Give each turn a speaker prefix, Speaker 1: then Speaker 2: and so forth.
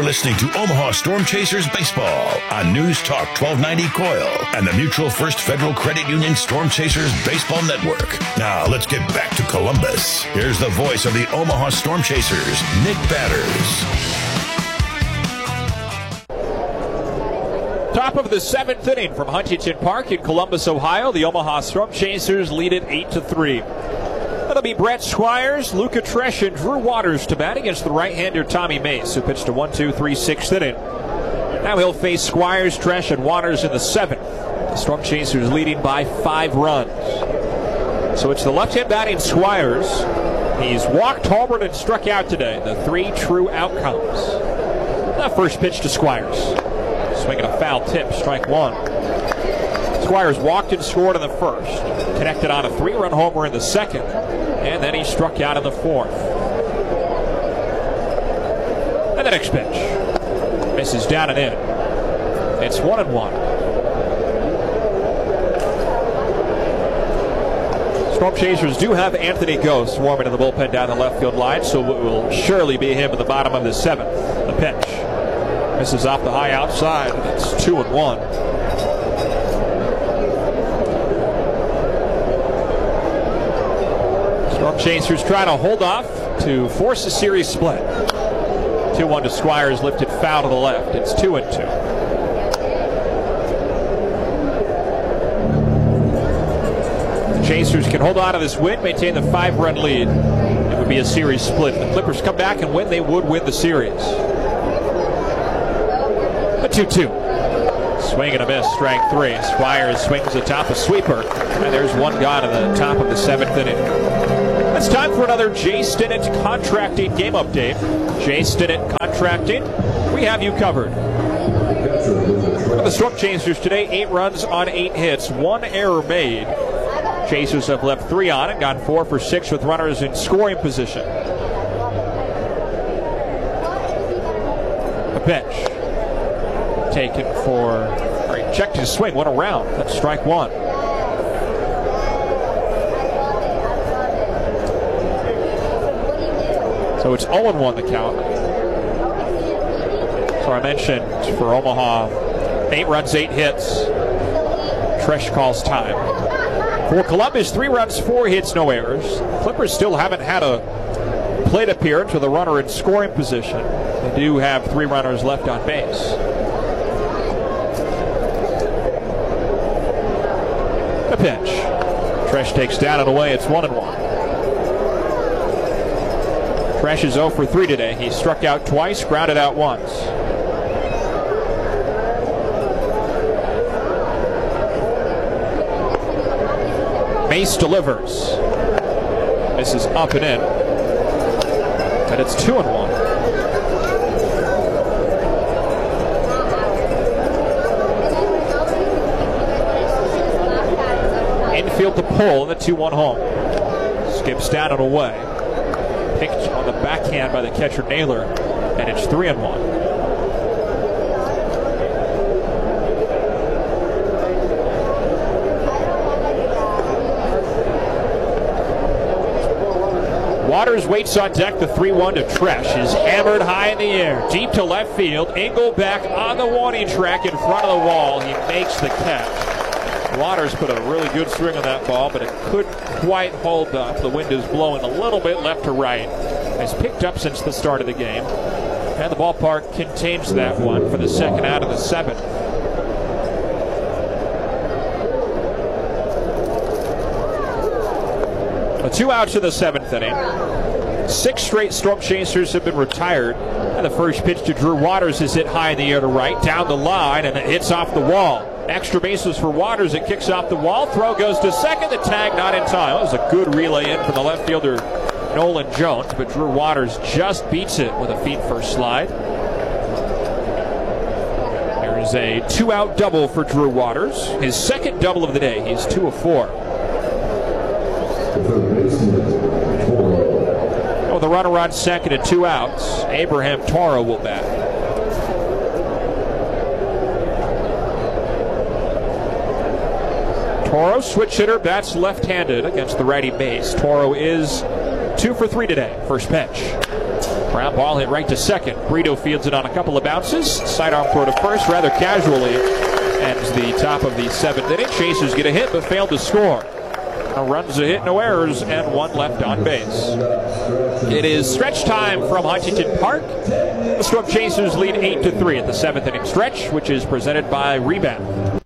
Speaker 1: listening to Omaha Storm Chasers Baseball on News Talk 1290 Coil and the Mutual First Federal Credit Union Storm Chasers Baseball Network. Now let's get back to Columbus. Here's the voice of the Omaha Storm Chasers, Nick Batters.
Speaker 2: Top of the seventh inning from Huntington Park in Columbus, Ohio. The Omaha Storm Chasers lead it 8-3. That'll be Brett Squires, Luca Tresh, and Drew Waters to bat against the right-hander Tommy Mace, who pitched a 1-2-3 6th inning. Now he'll face Squires, Tresh, and Waters in the seventh. The Storm Chasers leading by 5 runs. So it's the left-hand batting Squires. He's walked, homered, and struck out today. The 3 true outcomes. The first pitch to Squires. Swinging a foul tip, strike 1. Squires walked and scored in the first. Connected on a 3-run homer in the second. And then he struck out in the fourth. And the next pitch. Misses down and in. It's 1-1. Storm Chasers do have Anthony Ghost warming in the bullpen down the left field line, so it will surely be him at the bottom of the seventh. The pitch. Misses off the high outside. It's 2-1. Storm Chasers trying to hold off to force a series split. 2-1 to Squires, lifted foul to the left. It's 2-2. The Chasers can hold on to this win, maintain the 5-run lead. It would be a series split. If the Clippers come back and win, they would win the series. A 2-2. Swing and a miss, strike 3. Squires swings atop a sweeper. And there's one gone in the top of the seventh inning. It's time for another Jay Stinnett Contracting game update. Jay Stinnett Contracting, we have you covered. For the Storm Chasers today, 8 runs on 8 hits, 1 error made. Chasers have left 3 on and gone 4 for 6 with runners in scoring position. A pitch. Taken for, checked his swing, went around. That's strike 1. So it's 0-1 the count. So I mentioned for Omaha, 8 runs, 8 hits. Tresh calls time. For Columbus, 3 runs, 4 hits, no errors. Clippers still haven't had a plate appearance with a runner in scoring position. They do have 3 runners left on base. The pitch. Tresh takes down and away. It's 1-1. Tresh is 0 for 3 today. He struck out twice, grounded out once. Mace delivers. Misses up and in. And it's 2-1. Infield to pull in the 2-1 home. Skips down and away. Picked on the backhand by the catcher Naylor, and it's 3-1. Waters waits on deck. The 3-1 to Tresh is hammered high in the air, deep to left field. Engel back on the warning track in front of the wall. He makes the catch. Waters put a really good swing on that ball, but it couldn't quite hold up. The wind is blowing a little bit left to right. It's picked up since the start of the game. And the ballpark contains that one for the second out of the seventh. A 2 outs in the seventh inning. 6 straight Storm Chasers have been retired. And the first pitch to Drew Waters is hit high in the air to right, down the line, and it hits off the wall. Extra bases for Waters. It kicks off the wall. Throw goes to second. The tag not in time. That was a good relay in from the left fielder Nolan Jones, but Drew Waters just beats it with a feet-first slide. There's a 2-out double for Drew Waters. His second double of the day. He's 2 of 4. Oh, the runner on second at 2 outs. Abraham Toro will bat. Toro, switch hitter, bats left-handed against the righty base. Toro is 2 for 3 today. First pitch. Ground ball hit right to second. Brito fields it on a couple of bounces. Sidearm throw to first rather casually. Ends the top of the 7th inning. Chasers get a hit but failed to score. No runs, a hit, no errors, and one left on base. It is stretch time from Huntington Park. The Storm Chasers lead 8-3 at the 7th inning stretch, which is presented by Rebound.